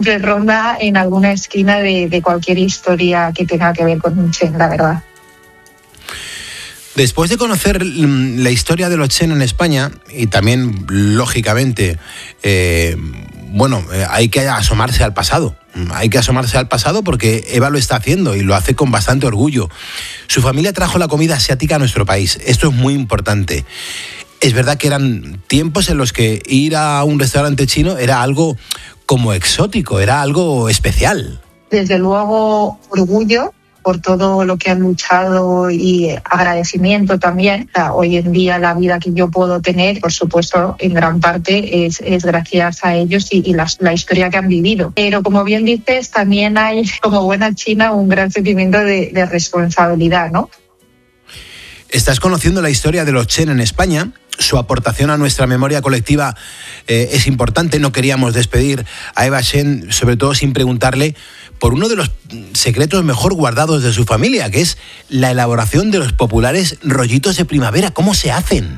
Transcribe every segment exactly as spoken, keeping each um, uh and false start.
siempre ronda en alguna esquina de, de cualquier historia que tenga que ver con un Chen, la verdad. Después de conocer la historia de los Chen en España, y también, lógicamente, eh, bueno, eh, hay que asomarse al pasado. Hay que asomarse al pasado porque Eva lo está haciendo y lo hace con bastante orgullo. Su familia trajo la comida asiática a nuestro país. Esto es muy importante. Es verdad que eran tiempos en los que ir a un restaurante chino era algo como exótico, era algo especial. Desde luego, orgullo por todo lo que han luchado y agradecimiento también. O sea, hoy en día la vida que yo puedo tener, por supuesto, en gran parte es, es gracias a ellos y, y la, la historia que han vivido. Pero como bien dices, también hay, como buena china, un gran sentimiento de, de responsabilidad, ¿no? Estás conociendo la historia de los Chen en España. Su aportación a nuestra memoria colectiva eh, es importante. No queríamos despedir a Eva Chen, sobre todo sin preguntarle por uno de los secretos mejor guardados de su familia, que es la elaboración de los populares rollitos de primavera. ¿Cómo se hacen?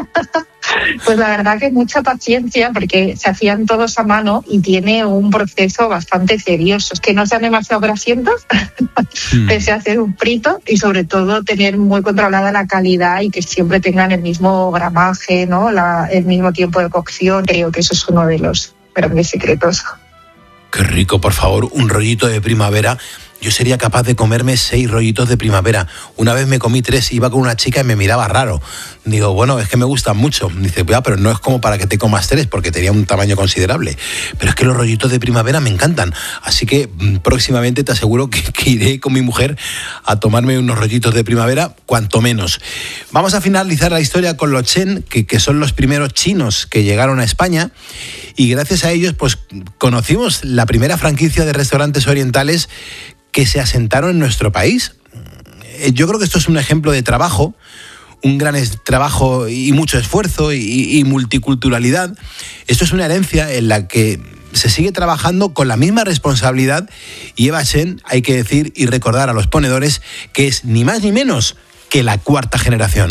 Pues la verdad que mucha paciencia, porque se hacían todos a mano y tiene un proceso bastante tedioso. Que no sean demasiado grasientos, mm. pese a hacer un frito, y sobre todo tener muy controlada la calidad y que siempre tengan el mismo gramaje, ¿no? La, el mismo tiempo de cocción. Creo que eso es uno de los grandes secretos. Qué rico, por favor, un rollito de primavera. Yo sería capaz de comerme seis rollitos de primavera. Una vez me comí tres, iba con una chica y me miraba raro. Digo, bueno, es que me gustan mucho. Dice, ya, pero no es como para que te comas tres, porque tenía un tamaño considerable. Pero es que los rollitos de primavera me encantan. Así que próximamente te aseguro que, que iré con mi mujer a tomarme unos rollitos de primavera, cuanto menos. Vamos a finalizar la historia con los Chen, que, que son los primeros chinos que llegaron a España. Y gracias a ellos, pues conocimos la primera franquicia de restaurantes orientales que se asentaron en nuestro país. Yo creo que esto es un ejemplo de trabajo, un gran trabajo y mucho esfuerzo y, y multiculturalidad. Esto es una herencia en la que se sigue trabajando con la misma responsabilidad, y Eva Chen, hay que decir y recordar a los ponedores que es ni más ni menos que la cuarta generación.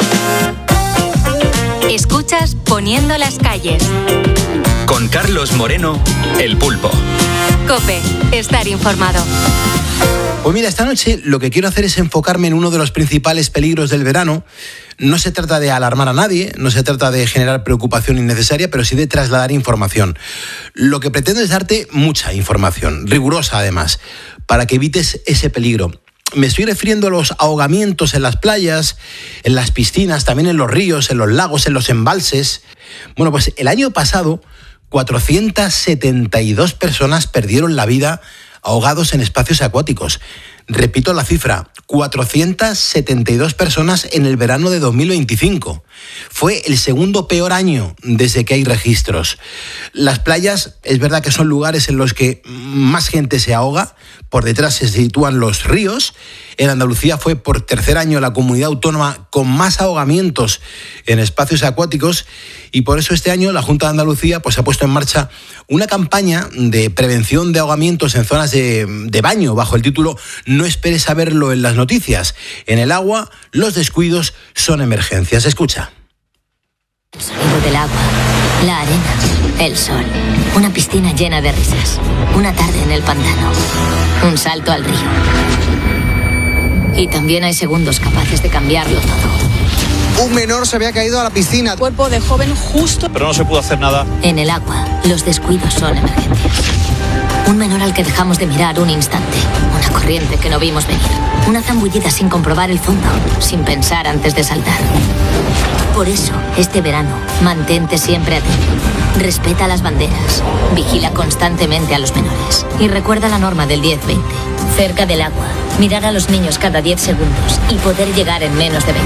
Escuchas Poniendo las calles con Carlos Moreno, El Pulpo. COPE, estar informado. Pues mira, esta noche lo que quiero hacer es enfocarme en uno de los principales peligros del verano. No se trata de alarmar a nadie, no se trata de generar preocupación innecesaria, pero sí de trasladar información. Lo que pretendo es darte mucha información, rigurosa además, para que evites ese peligro. Me estoy refiriendo a los ahogamientos en las playas, en las piscinas, también en los ríos, en los lagos, en los embalses. Bueno, pues el año pasado cuatrocientas setenta y dos personas perdieron la vida ahogados en espacios acuáticos. Repito la cifra, cuatrocientas setenta y dos personas en el verano de dos mil veinticinco. Fue el segundo peor año desde que hay registros. Las playas, es verdad que son lugares en los que más gente se ahoga. Por detrás se sitúan los ríos. En Andalucía fue por tercer año la comunidad autónoma con más ahogamientos en espacios acuáticos, y por eso este año la Junta de Andalucía pues, ha puesto en marcha una campaña de prevención de ahogamientos en zonas de, de baño bajo el título No esperes a verlo en las noticias. En el agua, los descuidos son emergencias. Escucha. El sonido del agua, la arena, el sol, una piscina llena de risas, una tarde en el pantano, un salto al río. Y también hay segundos capaces de cambiarlo todo. Un menor se había caído a la piscina. Cuerpo de joven justo. Pero no se pudo hacer nada. En el agua, los descuidos son emergencias. Un menor al que dejamos de mirar un instante. Una corriente que no vimos venir. Una zambullida sin comprobar el fondo, sin pensar antes de saltar. Por eso, este verano, mantente siempre atento. Respeta las banderas. Vigila constantemente a los menores. Y recuerda la norma del diez veinte. Cerca del agua, mirar a los niños cada diez segundos y poder llegar en menos de veinte.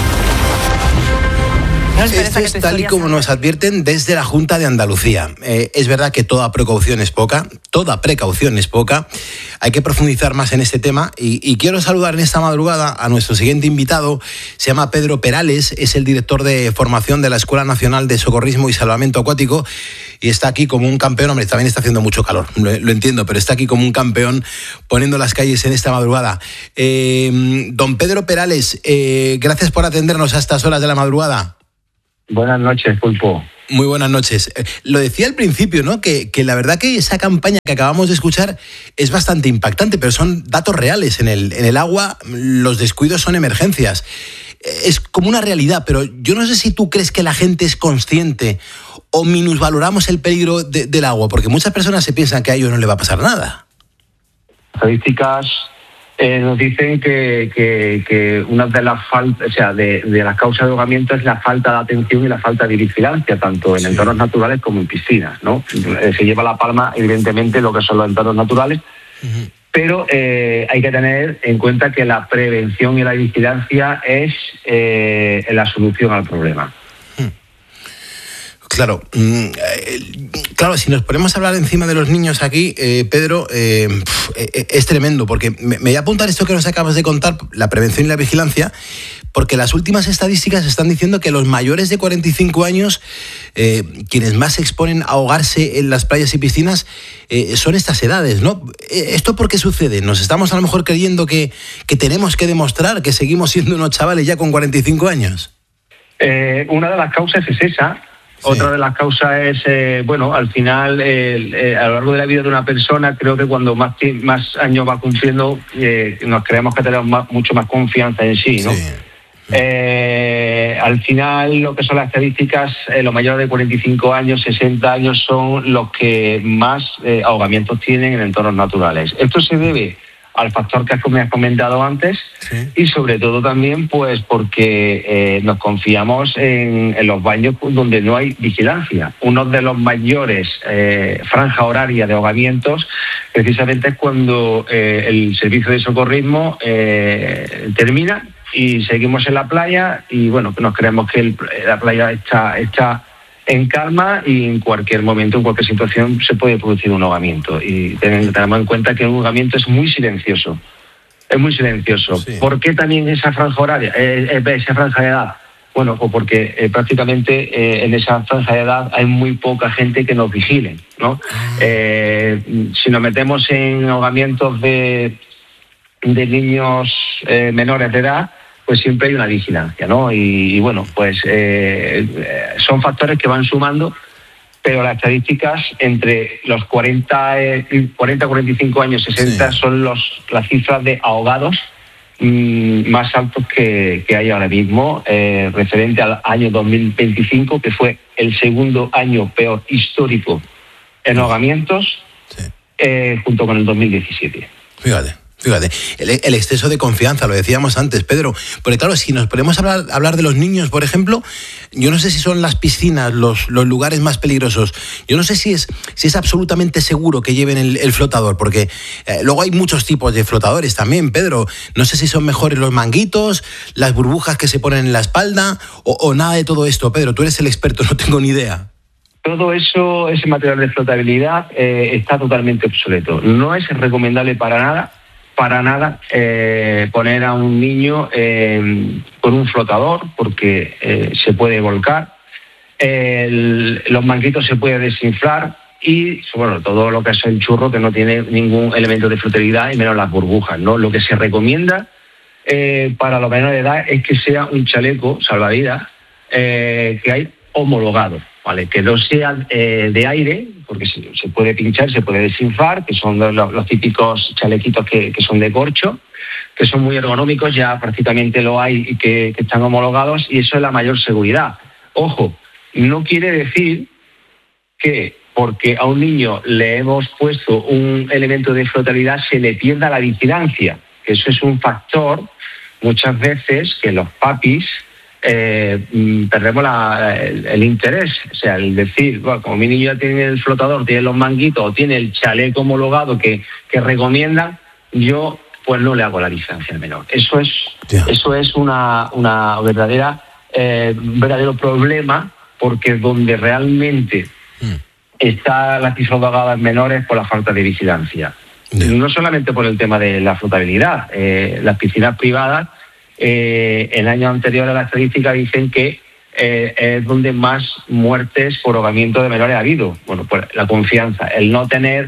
Esto es tal y como nos advierten desde la Junta de Andalucía. Eh, es verdad que toda precaución es poca, toda precaución es poca. Hay que profundizar más en este tema y, y quiero saludar en esta madrugada a nuestro siguiente invitado. Se llama Pedro Perales, es el director de formación de la Escuela Nacional de Socorrismo y Salvamento Acuático y está aquí como un campeón. Hombre, también está haciendo mucho calor, lo, lo entiendo, pero está aquí como un campeón poniendo las calles en esta madrugada. Eh, don Pedro Perales, eh, gracias por atendernos a estas horas de la madrugada. Buenas noches, Pulpo. Muy buenas noches. Eh, lo decía al principio, ¿no? Que, que la verdad que esa campaña que acabamos de escuchar es bastante impactante, pero son datos reales. En el, en el agua los descuidos son emergencias. Es como una realidad, pero yo no sé si tú crees que la gente es consciente o minusvaloramos el peligro de, del agua, porque muchas personas se piensan que a ellos no le va a pasar nada. Estadísticas eh, nos dicen que, que, que una de las faltas, o sea, de, de las causas de ahogamiento es la falta de atención y la falta de vigilancia, tanto en sí. entornos naturales como en piscinas, ¿no? Uh-huh. Se lleva la palma, evidentemente, lo que son los entornos naturales, uh-huh. pero eh, hay que tener en cuenta que la prevención y la vigilancia es eh, la solución al problema. Claro, claro, si nos ponemos a hablar encima de los niños aquí, eh, Pedro, eh, es tremendo, porque me, me voy a apuntar esto que nos acabas de contar, la prevención y la vigilancia, porque las últimas estadísticas están diciendo que los mayores de cuarenta y cinco años, eh, quienes más se exponen a ahogarse en las playas y piscinas, eh, son estas edades, ¿no? ¿Esto por qué sucede? ¿Nos estamos a lo mejor creyendo que, que tenemos que demostrar que seguimos siendo unos chavales ya con cuarenta y cinco años? Eh, una de las causas es esa. Sí. Otra de las causas es, eh, bueno, al final, eh, eh, a lo largo de la vida de una persona, creo que cuando más, más años va cumpliendo, eh, nos creemos que tenemos más, mucho más confianza en sí, ¿no? Sí. Eh, al final, lo que son las estadísticas, eh, los mayores de cuarenta y cinco años, sesenta años, son los que más eh, ahogamientos tienen en entornos naturales. Esto se debe al factor que me has comentado antes, sí. y sobre todo también pues porque eh, nos confiamos en, en los baños donde no hay vigilancia. Uno de los mayores eh, franja horaria de ahogamientos precisamente es cuando eh, el servicio de socorrismo eh, termina y seguimos en la playa y bueno, nos creemos que el, la playa está, está en calma y en cualquier momento, en cualquier situación, se puede producir un ahogamiento. Y tenemos en cuenta que un ahogamiento es muy silencioso. Es muy silencioso. Sí. ¿Por qué también esa franja horaria, eh, esa franja de edad? Bueno, pues porque eh, prácticamente eh, en esa franja de edad hay muy poca gente que nos vigile, ¿no? Eh, si nos metemos en ahogamientos de, de niños eh, menores de edad, pues siempre hay una vigilancia, ¿no? Y, y bueno, pues eh, son factores que van sumando, pero las estadísticas entre los cuarenta, cuarenta, cuarenta y cinco años, sesenta, sí. son los, las cifras de ahogados mmm, más altos que, que hay ahora mismo, eh, referente al año dos mil veinticinco, que fue el segundo año peor histórico en ahogamientos, sí. eh, junto con el dos mil diecisiete. Fíjate. Fíjate, el, el exceso de confianza, lo decíamos antes, Pedro, porque claro, si nos ponemos a hablar, hablar de los niños, por ejemplo, yo no sé si son las piscinas los, los lugares más peligrosos, yo no sé si es, si es absolutamente seguro que lleven el, el flotador, porque eh, luego hay muchos tipos de flotadores también, Pedro, no sé si son mejores los manguitos, las burbujas que se ponen en la espalda, o, o nada de todo esto. Pedro, tú eres el experto, no tengo ni idea. Todo eso, ese material de flotabilidad eh, está totalmente obsoleto, no es recomendable para nada, para nada eh, poner a un niño eh, con un flotador porque eh, se puede volcar, el, los manguitos se pueden desinflar y bueno, todo lo que es el churro que no tiene ningún elemento de flotabilidad y menos las burbujas, ¿no? Lo que se recomienda eh, para los menores de edad es que sea un chaleco salvavidas eh, que hay homologado, ¿vale? Que no sea eh, de aire, porque se, se puede pinchar, se puede desinflar, que son los, los típicos chalequitos que, que son de corcho, que son muy ergonómicos, ya prácticamente lo hay y que, que están homologados, y eso es la mayor seguridad. Ojo, no quiere decir que porque a un niño le hemos puesto un elemento de flotabilidad se le pierda la vigilancia, que eso es un factor muchas veces que los papis Eh, perdemos la, el, el interés, o sea, el decir, bueno, como mi niño ya tiene el flotador, tiene los manguitos o tiene el chaleco homologado que, que recomiendan, yo pues no le hago la licencia al menor. Eso es, yeah. eso es una, una verdadera, eh, un verdadero problema, porque donde realmente mm. está la cifra de menores por la falta de vigilancia. Yeah. No solamente por el tema de la flotabilidad, eh, las piscinas privadas, Eh, en años anteriores a la estadística dicen que eh, es donde más muertes por ahogamiento de menores ha habido. Bueno, pues la confianza, el no tener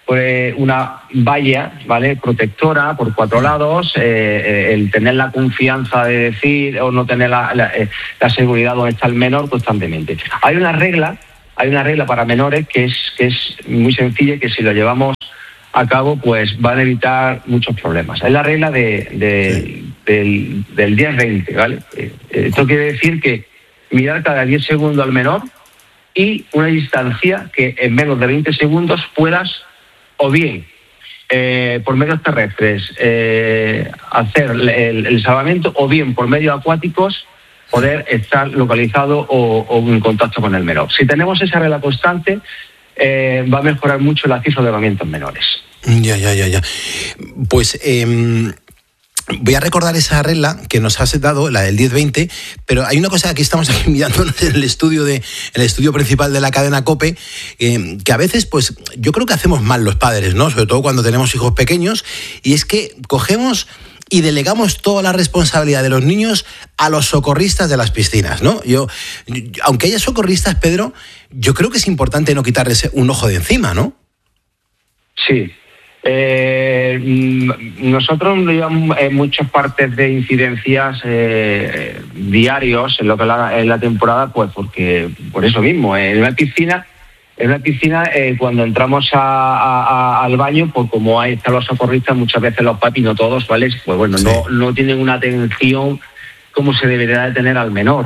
pues una valla, ¿vale?, protectora por cuatro lados, eh, el tener la confianza de decir o no tener la, la, la seguridad donde está el menor constantemente. Hay una regla, hay una regla para menores que es, que es muy sencilla y que si lo llevamos a cabo, pues van a evitar muchos problemas. Es la regla de, de, sí. del, del diez veinte, ¿vale? Esto quiere decir que mirar cada diez segundos al menor y una distancia que en menos de veinte segundos puedas o bien eh, por medios terrestres eh, hacer el, el salvamento o bien por medios acuáticos poder estar localizado o, o en contacto con el menor. Si tenemos esa regla constante, eh, va a mejorar mucho la cifra de ahogamientos menores. Ya, ya, ya, ya. Pues eh, voy a recordar esa regla que nos has dado, la del diez veinte, pero hay una cosa que estamos aquí mirándonos en el estudio de, en el estudio principal de la cadena COPE, eh, que a veces, pues, yo creo que hacemos mal los padres, ¿no? Sobre todo cuando tenemos hijos pequeños, y es que cogemos y delegamos toda la responsabilidad de los niños a los socorristas de las piscinas, ¿no? Yo, aunque haya socorristas, Pedro, yo creo que es importante no quitarles un ojo de encima, ¿no? Sí. Eh, nosotros llevamos en muchas partes de incidencias eh, diarios en lo que la, en la temporada, pues porque por eso mismo, en una piscina, en una piscina eh, cuando entramos a, a, a, al baño, pues como ahí están los socorristas, muchas veces los papis, no todos, ¿vale? Pues bueno, sí. no, no tienen una atención como se debería de tener al menor.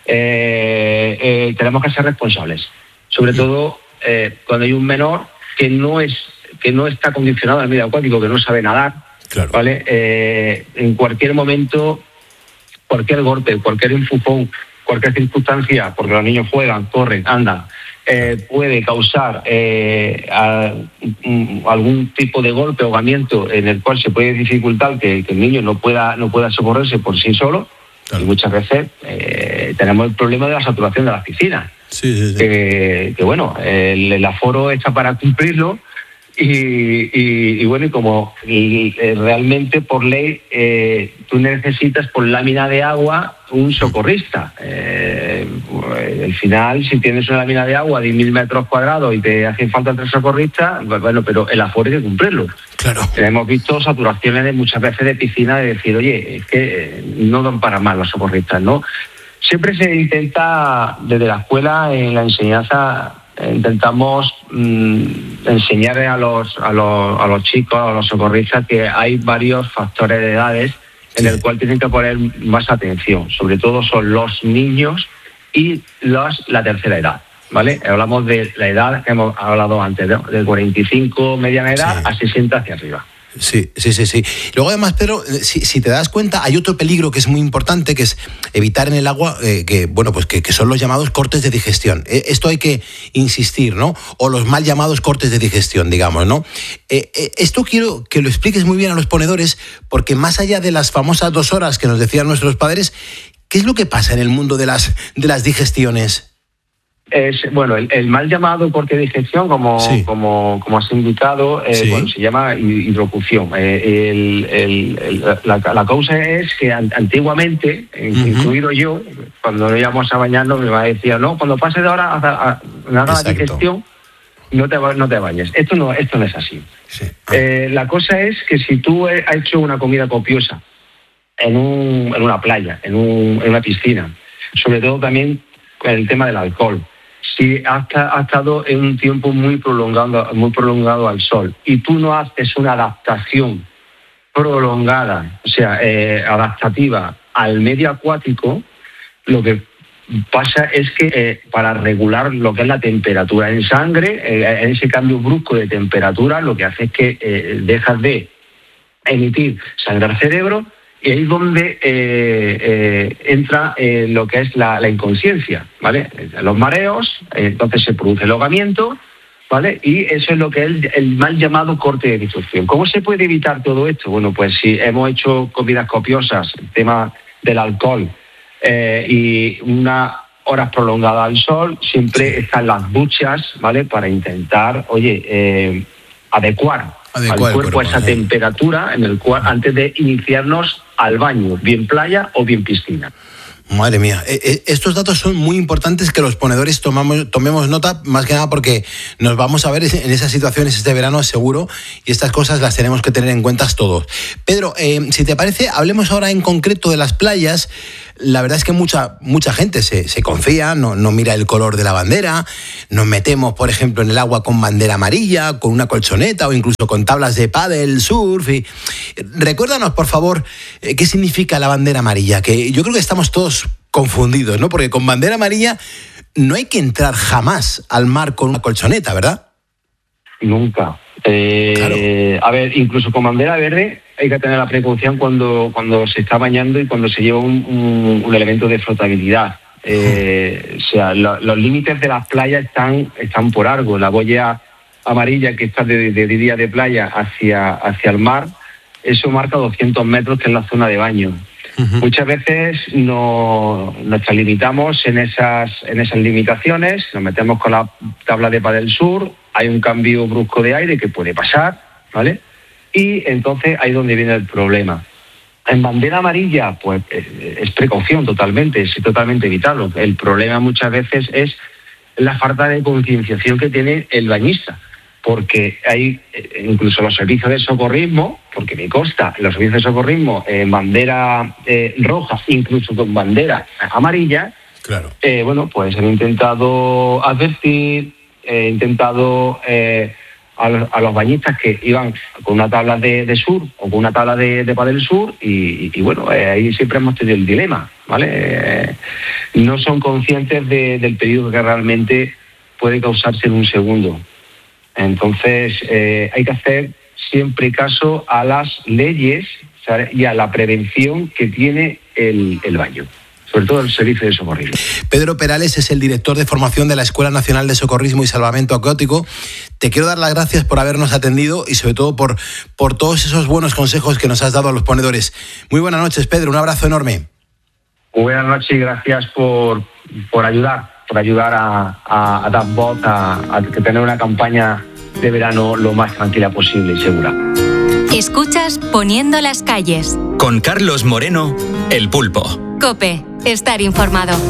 Eh, eh, tenemos que ser responsables, sobre sí. todo eh, cuando hay un menor que no es que no está condicionado al medio acuático, que no sabe nadar, claro. ¿vale? Eh, en cualquier momento, cualquier golpe, cualquier empujón, cualquier circunstancia, porque los niños juegan, corren, andan, eh, puede causar eh, a, um, algún tipo de golpe o ahogamiento en el cual se puede dificultar que, que el niño no pueda, no pueda socorrerse por sí solo. Claro. Y muchas veces eh, tenemos el problema de la saturación de las piscinas. Sí, sí, sí. Que, que bueno, el, el aforo está para cumplirlo. Y, y, y bueno, y como y, eh, realmente por ley eh, tú necesitas por lámina de agua un socorrista. Eh, al final, si tienes una lámina de agua de mil metros cuadrados y te hacen falta tres socorristas, bueno, pero el aforo hay que cumplirlo. Claro. Hemos visto saturaciones de muchas veces de piscina de decir, oye, es que no dan para más los socorristas, ¿no? Siempre se intenta, desde la escuela, en la enseñanza, intentamos mmm, enseñar a los, a, los, a los chicos, a los socorristas, que hay varios factores de edades en sí. el cual tienen que poner más atención. Sobre todo son los niños y los, la tercera edad, ¿vale? Hablamos de la edad que hemos hablado antes, ¿no? De cuarenta y cinco mediana edad sí. a sesenta hacia arriba. Sí, sí, sí, sí. Luego además, Pedro, si, si te das cuenta, hay otro peligro que es muy importante, que es evitar en el agua, eh, que bueno, pues que, que son los llamados cortes de digestión. Eh, esto hay que insistir, ¿no? O los mal llamados cortes de digestión, digamos, ¿no? Eh, eh, esto quiero que lo expliques muy bien a los ponedores, porque más allá de las famosas dos horas que nos decían nuestros padres, ¿qué es lo que pasa en el mundo de las, de las digestiones? Es, bueno, el, el mal llamado corte de digestión, como, sí. como, como has indicado, eh, sí. bueno, se llama hidrocución. Eh, el, el, el, la, la causa es que antiguamente, uh-huh. incluido yo, cuando nos íbamos a bañarnos, mi mamá decía, no, cuando pase de hora a, a, a la digestión, no te, no te bañes. Esto no, esto no es así. Sí. Eh, la cosa es que si tú has hecho una comida copiosa en, un, en una playa, en, un, en una piscina, sobre todo también con el tema del alcohol, si has, has estado en un tiempo muy prolongado, muy prolongado al sol y tú no haces una adaptación prolongada, o sea, eh, adaptativa al medio acuático, lo que pasa es que eh, para regular lo que es la temperatura en sangre, eh, en ese cambio brusco de temperatura, lo que hace es que eh, dejas de emitir sangre al cerebro. Y ahí es donde eh, eh, entra eh, lo que es la, la inconsciencia, ¿vale? Los mareos, eh, entonces se produce el ahogamiento, ¿vale? Y eso es lo que es el, el mal llamado corte de digestión. ¿Cómo se puede evitar todo esto? Bueno, pues si hemos hecho comidas copiosas, el tema del alcohol eh, y unas horas prolongadas al sol, siempre están las duchas, ¿vale? Para intentar, oye, eh, adecuar al cuerpo, cuerpo esa ¿no? temperatura en el cual antes de iniciarnos al baño, bien playa o bien piscina. Madre mía, eh, estos datos son muy importantes que los ponedores tomamos, tomemos nota, más que nada porque nos vamos a ver en esas situaciones este verano seguro, y estas cosas las tenemos que tener en cuenta todos. Pedro, eh, si te parece, hablemos ahora en concreto de las playas. La verdad es que mucha mucha gente se, se confía, no, no mira el color de la bandera, nos metemos, por ejemplo, en el agua con bandera amarilla, con una colchoneta o incluso con tablas de pádel, surf. Y... Recuérdanos, por favor, eh, qué significa la bandera amarilla, que yo creo que estamos todos confundidos, ¿no? Porque con bandera amarilla no hay que entrar jamás al mar con una colchoneta, ¿verdad? Nunca. Eh, claro. A ver, incluso con bandera verde hay que tener la precaución cuando, cuando se está bañando y cuando se lleva un, un, un elemento de flotabilidad. Eh, o sea, lo, los límites de las playas están, están por algo. La boya amarilla que está de, de, de día de playa hacia, hacia el mar, eso marca doscientos metros, que es la zona de baño. Uh-huh. Muchas veces no, nos limitamos en esas, en esas limitaciones, nos metemos con la tabla de pádel sur, hay un cambio brusco de aire que puede pasar, ¿vale? Y entonces ahí es donde viene el problema. En bandera amarilla, pues es precaución totalmente, es totalmente evitarlo. El problema muchas veces es la falta de concienciación que tiene el bañista, porque hay incluso los servicios de socorrismo, porque me consta, los servicios de socorrismo en bandera eh, roja, incluso con bandera amarilla, claro. eh, bueno, pues han intentado advertir, he intentado eh, a, los, a los bañistas que iban con una tabla de, de sur o con una tabla de, de pádel sur y, y bueno, eh, ahí siempre hemos tenido el dilema, ¿vale? Eh, no son conscientes de, del peligro que realmente puede causarse en un segundo. Entonces eh, hay que hacer siempre caso a las leyes, ¿sabes? Y a la prevención que tiene el, el baño, sobre todo el servicio de socorrismo. Pedro Perales es el director de formación de la Escuela Nacional de Socorrismo y Salvamento Acuático. Te quiero dar las gracias por habernos atendido y sobre todo por, por todos esos buenos consejos que nos has dado a los ponedores. Muy buenas noches, Pedro, un abrazo enorme. Buenas noches y gracias por, por ayudar, por ayudar a, a, a dar voz, a, a tener una campaña de verano lo más tranquila posible y segura. Escuchas Poniendo las calles. Con Carlos Moreno, El Pulpo. COPE, estar informado.